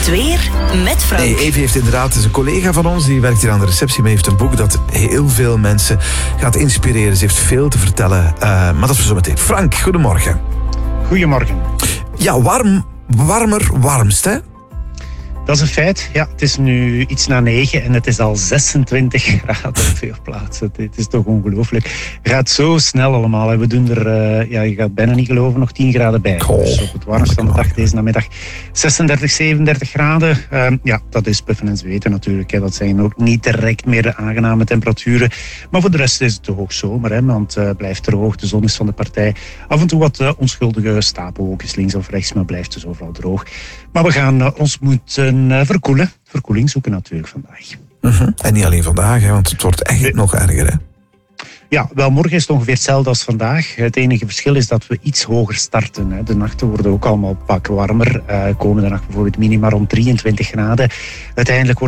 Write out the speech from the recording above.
weer met Frank. Nee, Evie heeft inderdaad, is een collega van ons, die werkt hier aan de receptie, maar heeft een boek dat heel veel mensen gaat inspireren. Ze heeft veel te vertellen, maar dat is voor zometeen. Frank, goedemorgen. Goedemorgen. Ja, warmst hè? Dat is een feit. Ja, het is nu iets na 9 en het is al 26 graden op veel plaatsen. Het is toch ongelooflijk. Het gaat zo snel allemaal. We doen er, je gaat bijna niet geloven, nog 10 graden bij. Dus op het warmst van de dag deze namiddag 36, 37 graden. Ja, dat is puffen en zweten natuurlijk. Dat zijn ook niet direct meer de aangename temperaturen. Maar voor de rest is het toch ook zomer. Want het blijft droog, de zon is van de partij. Af en toe wat onschuldige stapelwolkjes links of rechts, maar blijft dus overal droog. Maar we gaan ons moeten verkoeling zoeken natuurlijk vandaag. En niet alleen vandaag, hè, want het wordt echt nog erger. Hè? Ja, wel, morgen is het ongeveer hetzelfde als vandaag. Het enige verschil is dat we iets hoger starten. Hè. De nachten worden ook allemaal pak warmer. Komende nacht bijvoorbeeld minima rond 23 graden. Uiteindelijk wordt